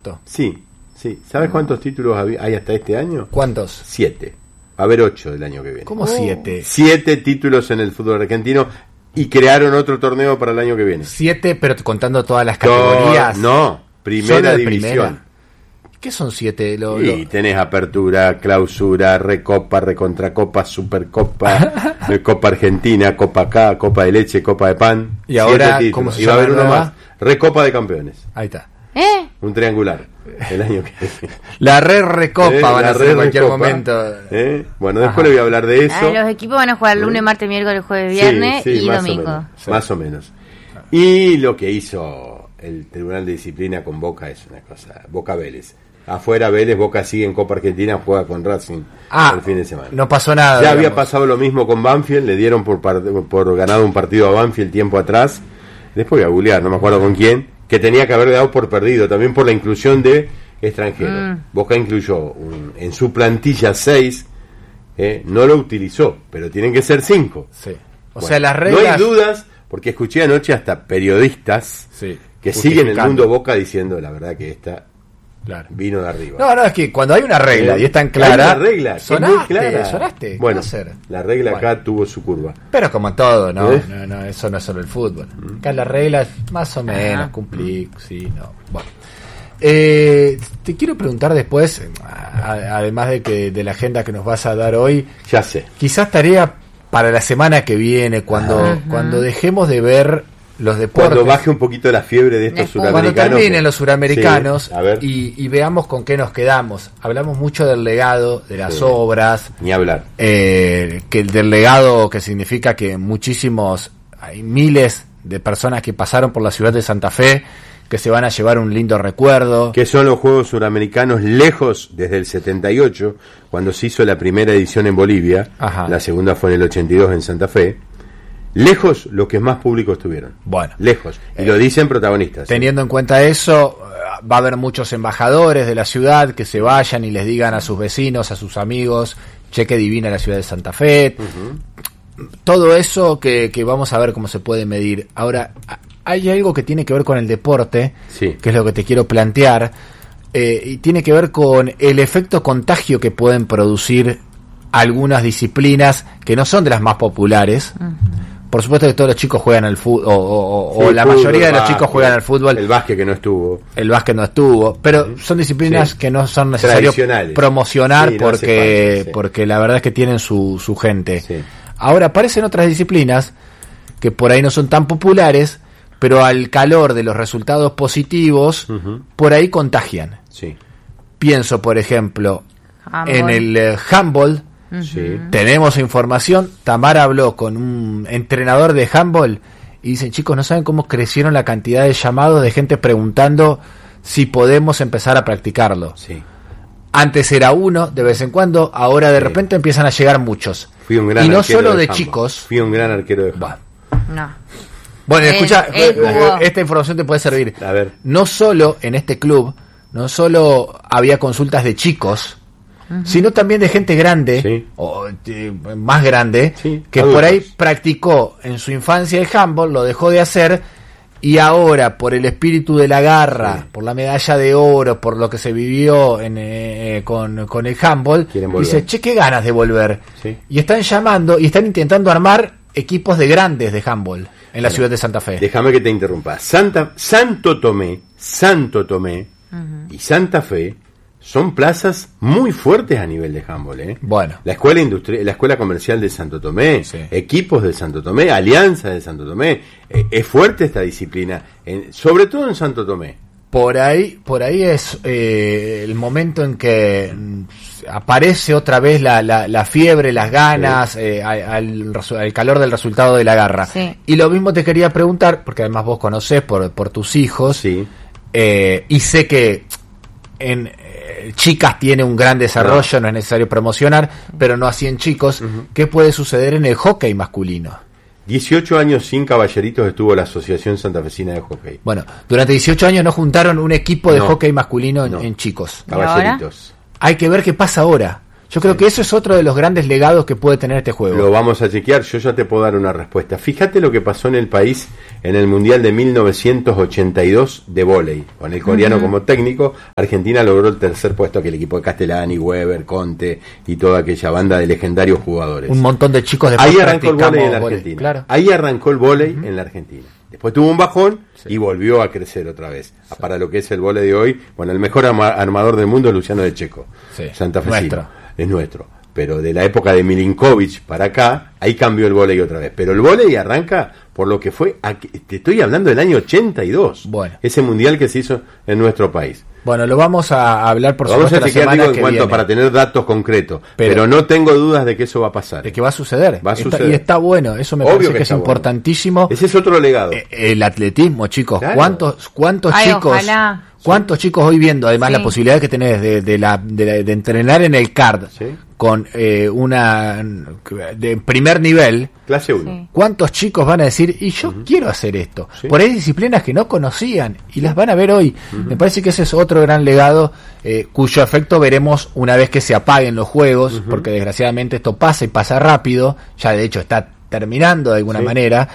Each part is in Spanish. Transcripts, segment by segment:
Sí. ¿Sabes cuántos títulos hay hasta este año? ¿Cuántos? 7. Va a haber 8 el año que viene. ¿Cómo 7? 7 títulos en el fútbol argentino y crearon otro torneo para el año que viene. 7, pero contando todas las categorías. No, primera división. Primera. ¿Qué son 7? Y tenés apertura, clausura, recopa, recontracopa, supercopa, Copa Argentina, Copa acá, Copa de leche, Copa de pan. Y ahora, ¿cómo se llama? Y va a haber uno más. Recopa de campeones. Ahí está. Un triangular. El año que viene. La recopa van a hacer en cualquier momento. Bueno, después le voy a hablar de eso. Los equipos van a jugar lunes, martes, miércoles, jueves, viernes y domingo. Más o menos. Y lo que hizo el Tribunal de Disciplina con Boca es una cosa. Boca Vélez. Afuera Vélez, Boca sigue en Copa Argentina, juega con Racing el fin de semana. No pasó nada. Ya había pasado lo mismo con Banfield, le dieron por ganado un partido a Banfield tiempo atrás. Después voy a googlear, no me acuerdo con quién, que tenía que haber dado por perdido, también por la inclusión de extranjeros. Boca incluyó en su plantilla 6, no lo utilizó, pero tienen que ser 5. Sí. O sea, las reglas... No hay dudas, porque escuché anoche hasta periodistas que siguen el mundo Boca diciendo la verdad que esta... Claro. Vino de arriba. No, es que cuando hay una regla y es tan clara, hay una regla sonaste. Bueno, la regla acá tuvo su curva. Pero como en todo, ¿no? No, eso no es solo el fútbol. Acá la regla es más o menos cumplir, sí, no. Bueno. Te quiero preguntar después, además de la agenda que nos vas a dar hoy, ya sé. Quizás tarea para la semana que viene, cuando dejemos de ver los deportes, cuando baje un poquito la fiebre de estos suramericanos, cuando terminen los suramericanos, y veamos con qué nos quedamos. Hablamos mucho del legado, de las obras, ni hablar, que del legado, que significa que hay miles de personas que pasaron por la ciudad de Santa Fe, que se van a llevar un lindo recuerdo. Que son los Juegos Suramericanos lejos desde el 78, cuando se hizo la primera edición en Bolivia. La segunda fue en el 82 en Santa Fe. Lejos los que más públicos tuvieron. Bueno. Lejos. Y lo dicen protagonistas. Teniendo en cuenta eso, va a haber muchos embajadores de la ciudad que se vayan y les digan a sus vecinos, a sus amigos, che, divina la ciudad de Santa Fe. Todo eso que vamos a ver cómo se puede medir. Ahora, hay algo que tiene que ver con el deporte, que es lo que te quiero plantear, y tiene que ver con el efecto contagio que pueden producir algunas disciplinas que no son de las más populares. Por supuesto que todos los chicos juegan al fútbol, o la mayoría de los chicos juegan al fútbol. El básquet que no estuvo. Pero son disciplinas que no son necesarios promocionar porque la verdad es que tienen su gente. Ahora aparecen otras disciplinas que por ahí no son tan populares, pero al calor de los resultados positivos, por ahí contagian. Pienso, por ejemplo, en el handball. Tenemos información. Tamara habló con un entrenador de handball y dicen, chicos, no saben cómo crecieron la cantidad de llamados de gente preguntando si podemos empezar a practicarlo. Antes era uno de vez en cuando, ahora de repente empiezan a llegar muchos. Fui un gran y no arquero solo de handball. chicos. Fui un gran arquero de handball. Bueno, escucha, esta información te puede servir. A ver. No solo en este club, no solo había consultas de chicos, sino también de gente grande, o más grande, que adultos, por ahí practicó en su infancia el handball, lo dejó de hacer, y ahora, por el espíritu de la garra, por la medalla de oro, por lo que se vivió con el handball, dice, che, qué ganas de volver. Y están llamando, y están intentando armar equipos de grandes de handball en la ciudad de Santa Fe. Déjame que te interrumpa. Santo Tomé y Santa Fe son plazas muy fuertes a nivel de handball, Bueno. La escuela comercial de Santo Tomé, equipos de Santo Tomé, alianzas de Santo Tomé, es fuerte esta disciplina, sobre todo en Santo Tomé. Por ahí es el momento en que aparece otra vez la fiebre, las ganas, al calor del resultado de la garra. Y lo mismo te quería preguntar, porque además vos conocés por tus hijos, y sé que en chicas tiene un gran desarrollo, no es necesario promocionar, pero no así en chicos. ¿Qué puede suceder en el hockey masculino? 18 años sin Caballeritos estuvo la Asociación Santafesina de Hockey. Bueno, durante 18 años no juntaron un equipo de hockey masculino en chicos. Caballeritos. Hay que ver qué pasa ahora, Yo creo que eso es otro de los grandes legados que puede tener este juego. Lo vamos a chequear, yo ya te puedo dar una respuesta. Fíjate lo que pasó en el país en el Mundial de 1982 de vóley. Con el coreano como técnico, Argentina logró el tercer puesto, que el equipo de Castellani, Weber, Conte y toda aquella banda de legendarios jugadores. Un montón de chicos de ahí arrancó el vóley en la Argentina. Claro. Ahí arrancó el vóley en la Argentina. Después tuvo un bajón y volvió a crecer otra vez. Sí. Para lo que es el vóley de hoy, bueno, el mejor armador del mundo es Luciano de Checo, santafesino. Es nuestro. Pero de la época de Milinkovic para acá, ahí cambió el vóley otra vez. Pero el vóley arranca por lo que fue, te estoy hablando del año 82. Bueno. Ese mundial que se hizo en nuestro país. Bueno, lo vamos a hablar por supuesto la semana que viene. Para tener datos concretos, pero no tengo dudas de que eso va a pasar. De que va a suceder. Y está bueno, eso me parece que es importantísimo. Bueno. Ese es otro legado. El atletismo, chicos. Claro. ¿Cuántos chicos? Ojalá. ¿Cuántos chicos hoy viendo además la posibilidad que tenés de entrenar en el CARD con una de primer nivel? Clase 1. ¿Cuántos chicos van a decir, y yo quiero hacer esto? Por ahí disciplinas que no conocían y las van a ver hoy. Me parece que ese es otro gran legado cuyo efecto veremos una vez que se apaguen los juegos, porque desgraciadamente esto pasa y pasa rápido. Ya de hecho está terminando de alguna manera.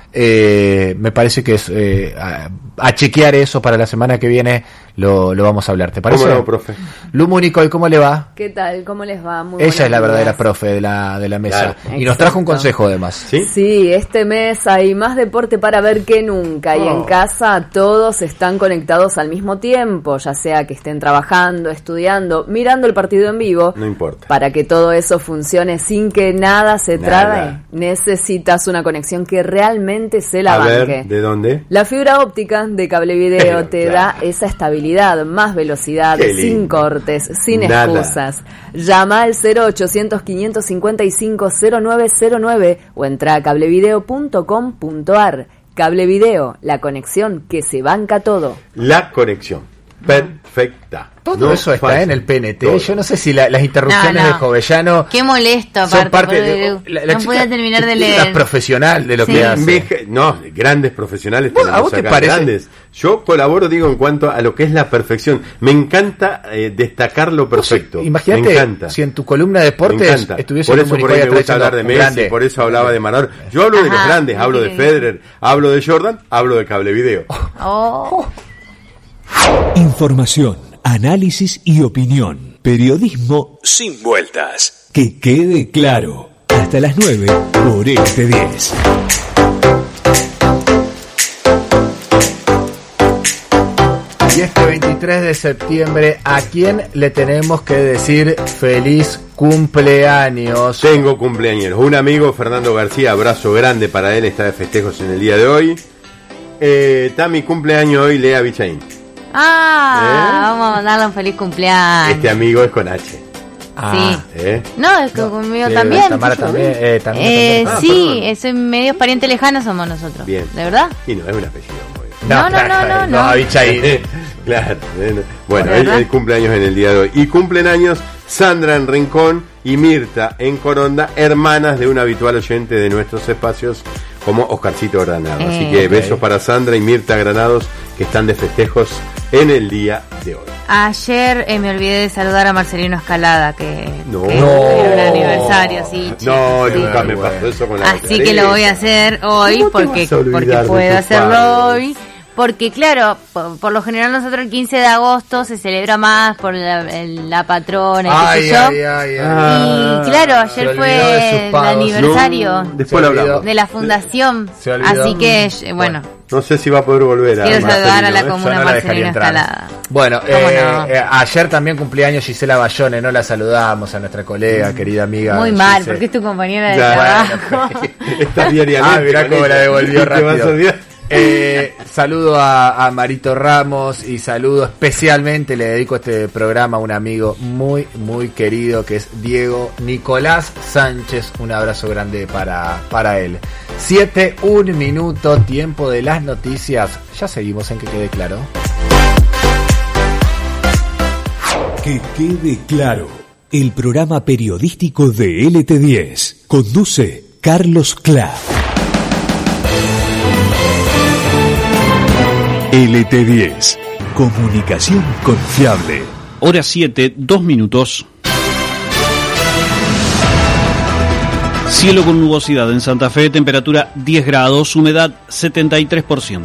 Me parece que es a chequear eso para la semana que viene. Lo vamos a hablar, ¿te parece? ¿Cómo no, profe? Lumu Nicole, ¿cómo le va? ¿Qué tal? ¿Cómo les va? Muy Ella es la verdadera profe de la mesa. Claro. Y nos trajo un consejo además. Sí, este mes hay más deporte para ver que nunca. Y en casa todos están conectados al mismo tiempo, ya sea que estén trabajando, estudiando, mirando el partido en vivo. No importa. Para que todo eso funcione sin que nada se trabe, necesitas una conexión que realmente se la banque. Ver, ¿de dónde? La fibra óptica de Cablevideo te da esa estabilidad, más velocidad, sin cortes, sin excusas. Llama al 0800-555-0909 o entra a cablevideo.com.ar. Cablevideo, la conexión que se banca todo. La conexión perfecta. Todo eso está en el PNT. Todo. Yo no sé si las interrupciones de Jovellano. Qué molesto, aparte. No podía terminar de leer. Es profesional de lo que hace. Grandes profesionales. ¿A vos te parece? Grandes. Yo colaboro, en cuanto a lo que es la perfección. Me encanta destacar lo perfecto. Imagínate si en tu columna de deportes estuviese por eso por ahí me gusta hablar de Messi, grande. Por eso hablaba de Maradona. Yo hablo de los grandes, hablo de Federer, hablo de Jordan, hablo de Cablevideo. Información, análisis y opinión. Periodismo sin vueltas. Que quede claro. Hasta las 9 por LT10. Y este 23 de septiembre, ¿a quién le tenemos que decir feliz cumpleaños? Tengo cumpleaños. Un amigo, Fernando García, abrazo grande para él, está de festejos en el día de hoy. Tami, cumpleaños hoy, Lea Bichaín. Vamos a mandarle un feliz cumpleaños. Este amigo es con H. Sí. No, es que conmigo también. Tamara también. Sí, son medios parientes lejanos somos nosotros. Bien. ¿De verdad? Y no, es un apellido muy... No. Bichaín. Claro. Bueno, el cumpleaños en el día de hoy. Y cumplen años Sandra en Rincón y Mirta en Coronda, hermanas de un habitual oyente de nuestros espacios como Oscarcito Granado. Así que besos para Sandra y Mirta Granados, que están de festejos en el día de hoy. Ayer me olvidé de saludar a Marcelino Escalada, que era un aniversario, nunca me pasó eso con la Así que lo voy a hacer hoy porque puedo hacerlo hoy. Porque claro, por lo general nosotros el 15 de agosto se celebra más por la patrona y qué sé yo. Y claro, ayer fue el aniversario de la fundación. Así que, bueno. No sé si va a poder volver a... Quiero saludar a la comuna Marcelino Escalada. Bueno, ayer también cumpleaños Gisela Bayone, no la saludamos a nuestra colega, querida amiga. Muy mal, porque es tu compañera de trabajo. Está diariamente. Mirá cómo la devolvió rápido. Saludo a Marito Ramos y saludo especialmente, le dedico este programa a un amigo muy muy querido que es Diego Nicolás Sánchez. Un abrazo grande para él. 7:01 minuto, tiempo de las noticias. Ya seguimos en Que Quede Claro. Que Quede Claro, el programa periodístico de LT10. Conduce Carlos Cla. LT10, comunicación confiable. Hora 7, 2 minutos. Cielo con nubosidad en Santa Fe, temperatura 10 grados, humedad 73%.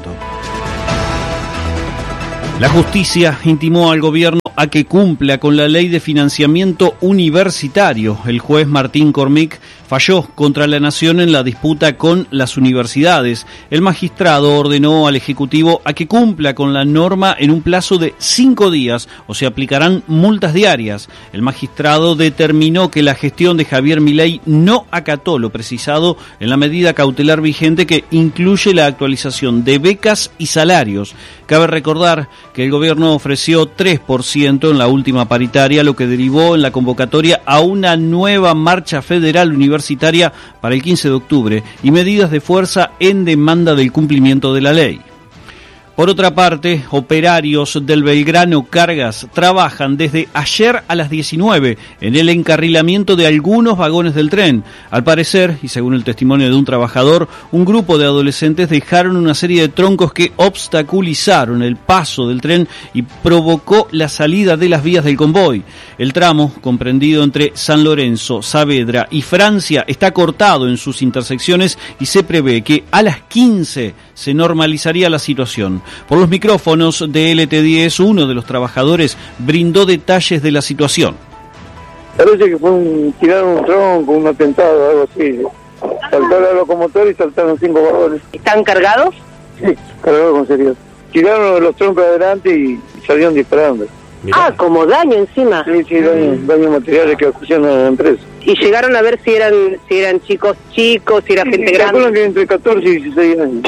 La justicia intimó al gobierno a que cumpla con la ley de financiamiento universitario. El juez Martín Cormic falló contra la Nación en la disputa con las universidades. El magistrado ordenó al Ejecutivo a que cumpla con la norma en un plazo de 5 días o se aplicarán multas diarias. El magistrado determinó que la gestión de Javier Milei no acató lo precisado en la medida cautelar vigente que incluye la actualización de becas y salarios. Cabe recordar que el gobierno ofreció 3% en la última paritaria, lo que derivó en la convocatoria a una nueva marcha federal universitaria para el 15 de octubre y medidas de fuerza en demanda del cumplimiento de la ley. Por otra parte, operarios del Belgrano Cargas trabajan desde ayer a las 19 en el encarrilamiento de algunos vagones del tren. Al parecer, y según el testimonio de un trabajador, un grupo de adolescentes dejaron una serie de troncos que obstaculizaron el paso del tren y provocó la salida de las vías del convoy. El tramo, comprendido entre San Lorenzo, Saavedra y Francia, está cortado en sus intersecciones y se prevé que a las 15 se normalizaría la situación. Por los micrófonos de LT10, uno de los trabajadores brindó detalles de la situación. Parece que tiraron un tronco, un atentado, algo así. Saltó la locomotora y saltaron 5 vagones. ¿Están cargados? Sí, cargados con seriedad. Tiraron los troncos adelante y salieron disparando. Mirá. Ah, como daño encima. Sí, daño materiales que ocasionan a la empresa. ¿Y llegaron a ver si eran chicos, si era gente grande? Calculan que entre 14 y 16 años.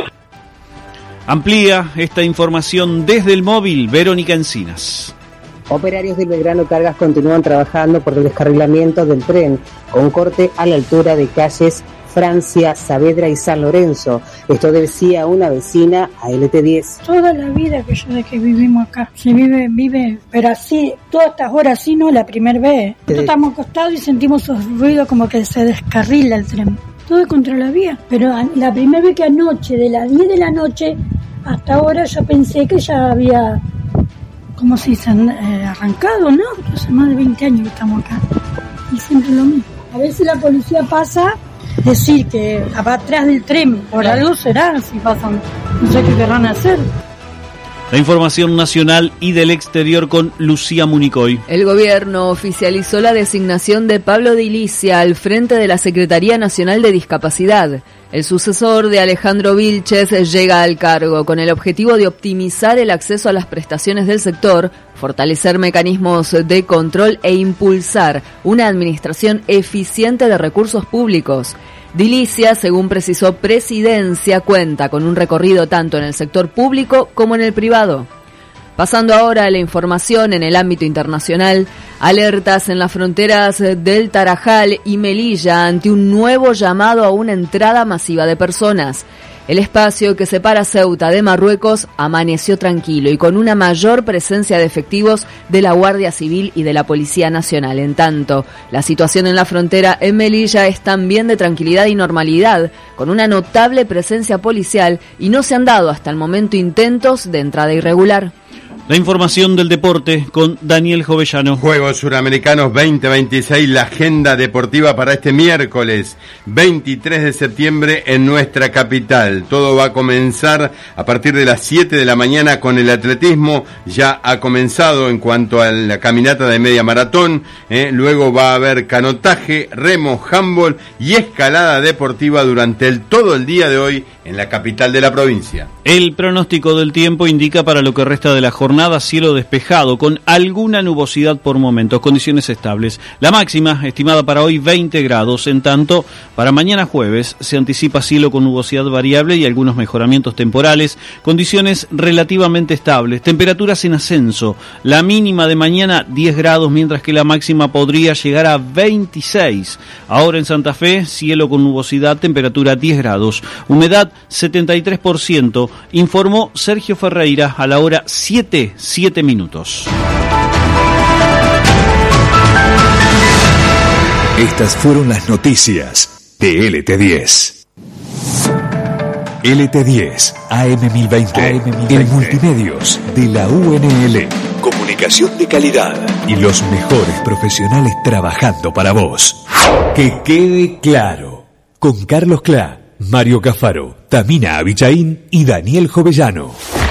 Amplía esta información desde el móvil Verónica Encinas. Operarios del Belgrano Cargas continúan trabajando por el descarrilamiento del tren, con corte a la altura de calles Francia, Saavedra y San Lorenzo. Esto decía una vecina a LT10. Toda la vida que yo de que vivimos acá, se vive, pero así, todas estas horas así, no la primera vez. Nosotros estamos acostados y sentimos esos ruidos como que se descarrila el tren. Todo contra la vía, pero la primera vez que anoche, de las 10 de la noche hasta ahora, yo pensé que ya había, como si se han arrancado, ¿no? Hace más de 20 años que estamos acá, y siempre lo mismo. A ver si la policía pasa, decir que va atrás del tren, por algo será, si pasan, no sé qué querrán hacer. La información nacional y del exterior con Lucía Municoy. El gobierno oficializó la designación de Pablo Dilicia al frente de la Secretaría Nacional de Discapacidad. El sucesor de Alejandro Vilches llega al cargo con el objetivo de optimizar el acceso a las prestaciones del sector, fortalecer mecanismos de control e impulsar una administración eficiente de recursos públicos. Dilicia, según precisó Presidencia, cuenta con un recorrido tanto en el sector público como en el privado. Pasando ahora a la información en el ámbito internacional, alertas en las fronteras del Tarajal y Melilla ante un nuevo llamado a una entrada masiva de personas. El espacio que separa Ceuta de Marruecos amaneció tranquilo y con una mayor presencia de efectivos de la Guardia Civil y de la Policía Nacional. En tanto, la situación en la frontera en Melilla es también de tranquilidad y normalidad, con una notable presencia policial y no se han dado hasta el momento intentos de entrada irregular. La información del deporte con Daniel Jovellano. Juegos Suramericanos 2026, la agenda deportiva para este miércoles 23 de septiembre en nuestra capital. Todo va a comenzar a partir de las 7 de la mañana con el atletismo. Ya ha comenzado en cuanto a la caminata de media maratón. Luego va a haber canotaje, remo, handball y escalada deportiva durante todo el día de hoy en la capital de la provincia. El pronóstico del tiempo indica para lo que resta de la jornada cielo despejado con alguna nubosidad por momentos, condiciones estables. La máxima estimada para hoy 20 grados, en tanto para mañana jueves se anticipa cielo con nubosidad variable y algunos mejoramientos temporales, condiciones relativamente estables, temperaturas en ascenso, la mínima de mañana 10 grados mientras que la máxima podría llegar a 26. Ahora en Santa Fe, cielo con nubosidad, temperatura 10 grados, humedad 73%, informó Sergio Ferreira a la hora 7 minutos. Estas fueron las noticias de LT10. LT10, AM1020, el multimedios de la UNL. Comunicación de calidad y los mejores profesionales trabajando para vos. Que quede claro. con Carlos Clá, Mario Cafaro, Tamina Abichaín y Daniel Jovellano.